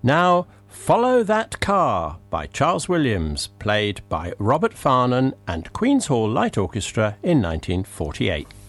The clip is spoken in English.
Now, Follow That Car by Charles Williams, played by Robert Farnon and Queen's Hall Light Orchestra in 1948.